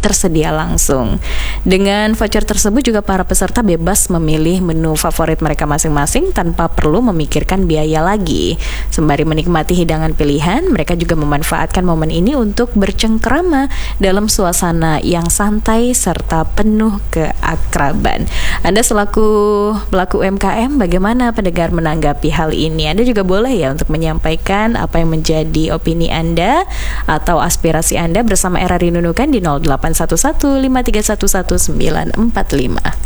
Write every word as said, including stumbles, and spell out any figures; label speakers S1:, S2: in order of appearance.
S1: tersedia langsung. Dengan voucher tersebut juga para peserta bebas memilih menu favorit mereka masing-masing tanpa perlu memikirkan biaya lagi. Sembari menikmati hidangan pilihan, mereka juga memanfaatkan momen ini untuk bercengkrama dalam suasana yang santai serta penuh keakraban. Anda selaku pelaku U M K M, bagaimana pendengar menanggapi hal ini? Anda juga boleh ya untuk menyampaikan apa yang menjadi opini Anda atau aspirasi Anda bersama Era Rinunukan di nol delapan satu satu lima tiga satu satu sembilan empat lima.